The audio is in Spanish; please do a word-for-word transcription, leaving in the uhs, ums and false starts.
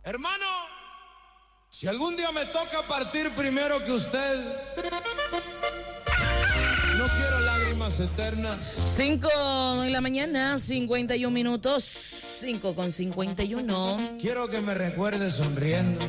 Hermano, si algún día me toca partir primero que usted, no quiero lágrimas eternas. Cinco de la mañana, cincuenta y un minutos. Cinco con cincuenta y uno. Quiero que me recuerde sonriendo.